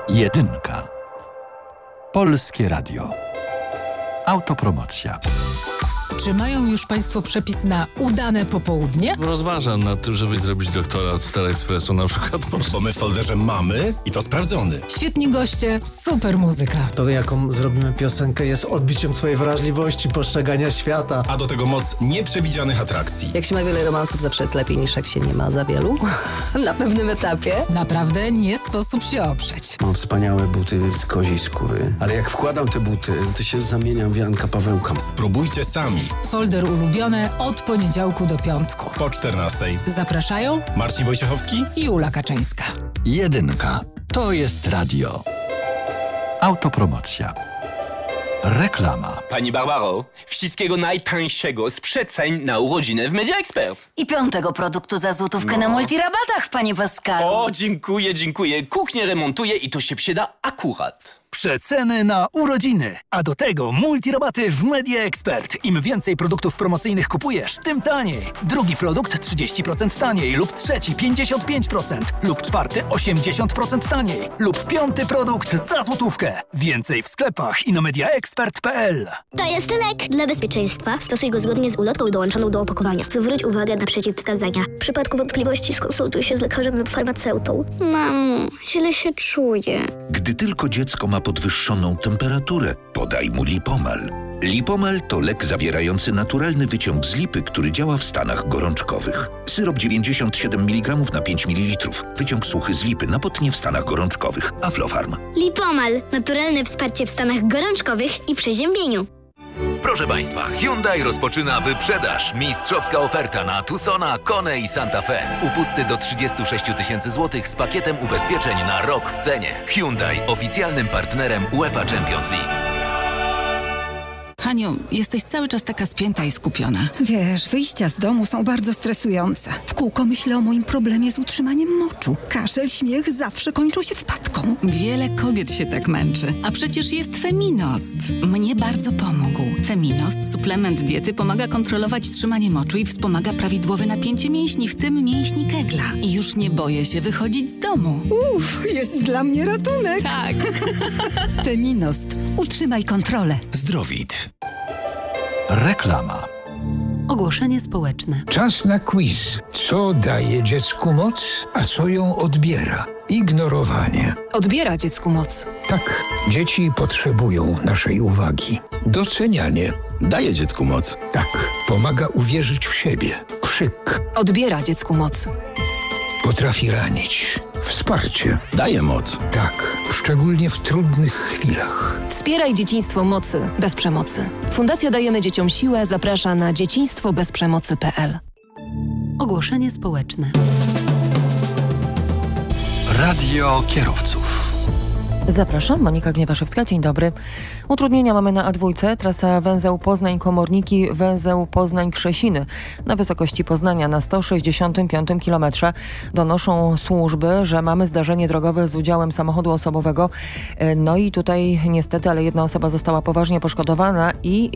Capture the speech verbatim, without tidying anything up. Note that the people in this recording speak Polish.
Jedynka. Polskie Radio. Autopromocja. Czy mają już Państwo przepis na udane popołudnie? Rozważam nad tym, żeby zrobić doktorat z Teleekspresu na przykład. Bo my w folderze mamy i to sprawdzony. Świetni goście, super muzyka. To, jaką zrobimy piosenkę, jest odbiciem swojej wrażliwości, postrzegania świata. A do tego moc nieprzewidzianych atrakcji. Jak się ma wiele romansów, zawsze jest lepiej niż jak się nie ma za wielu. Na pewnym etapie. Naprawdę nie sposób się oprzeć. Mam wspaniałe buty z koziej skóry, ale jak wkładam te buty, to się zamieniam w Janka Pawełka. Spróbujcie sami. Folder ulubione od poniedziałku do piątku. Po czternastej. Zapraszają Marcin Wojciechowski i Ula Kaczyńska. Jedynka. To jest radio. Autopromocja. Reklama. Pani Barbaro, wszystkiego najtańszego z przeceń na urodziny w Media Expert. I piątego produktu za złotówkę no. na multirabatach, panie Pascalu. O, dziękuję, dziękuję. Kuchnię remontuję i to się przyda akurat. Przeceny na urodziny, a do tego multirabaty w Media Expert. Im więcej produktów promocyjnych kupujesz, tym taniej. Drugi produkt trzydzieści procent taniej lub trzeci pięćdziesiąt pięć procent lub czwarty osiemdziesiąt procent taniej lub piąty produkt za złotówkę. Więcej w sklepach i na mediaexpert kropka p l. To jest lek. Dla bezpieczeństwa stosuj go zgodnie z ulotką dołączoną do opakowania. Zwróć uwagę na przeciwwskazania. W przypadku wątpliwości skonsultuj się z lekarzem lub farmaceutą. Mamo, źle się czuję. Gdy tylko dziecko ma podwyższoną temperaturę, podaj mu Lipomal. Lipomal to lek zawierający naturalny wyciąg z lipy, który działa w stanach gorączkowych. Syrop dziewięćdziesiąt siedem miligramów na pięć mililitrów. Wyciąg suchy z lipy na potnie w stanach gorączkowych. Aflofarm. Lipomal. Naturalne wsparcie w stanach gorączkowych i przeziębieniu. Proszę Państwa, Hyundai rozpoczyna wyprzedaż. Mistrzowska oferta na Tucsona, Kone i Santa Fe. Upusty do trzydzieści sześć tysięcy złotych z pakietem ubezpieczeń na rok w cenie. Hyundai, oficjalnym partnerem UEFA Champions League. Haniu, jesteś cały czas taka spięta i skupiona. Wiesz, wyjścia z domu są bardzo stresujące. W kółko myślę o moim problemie z utrzymaniem moczu. Kaszel, śmiech zawsze kończą się wpadką. Wiele kobiet się tak męczy. A przecież jest Feminost. Mnie bardzo pomógł. Feminost, suplement diety, pomaga kontrolować trzymanie moczu i wspomaga prawidłowe napięcie mięśni, w tym mięśni kegla. I już nie boję się wychodzić z domu. Uff, jest dla mnie ratunek. Tak. Feminost. Utrzymaj kontrolę. Zdrowit. Reklama. Ogłoszenie społeczne. Czas na quiz. Co daje dziecku moc, a co ją odbiera? Ignorowanie. Odbiera dziecku moc. Tak, dzieci potrzebują naszej uwagi. Docenianie. daje dziecku moc. Tak, pomaga uwierzyć w siebie. Krzyk. Odbiera dziecku moc. Potrafi ranić. Wsparcie. Daje moc. Tak, szczególnie w trudnych chwilach. Wspieraj dzieciństwo mocy bez przemocy. Fundacja Dajemy Dzieciom Siłę zaprasza na dzieciństwo bez przemocy kropka p l. Ogłoszenie społeczne. Radio kierowców. Zapraszam, Monika Gniewaszewska, dzień dobry. Utrudnienia mamy na A dwa, trasa węzeł Poznań-Komorniki, węzeł Poznań-Krzesiny. Na wysokości Poznania na sto sześćdziesiątym piątym kilometrze donoszą służby, że mamy zdarzenie drogowe z udziałem samochodu osobowego. No i tutaj niestety, ale jedna osoba została poważnie poszkodowana i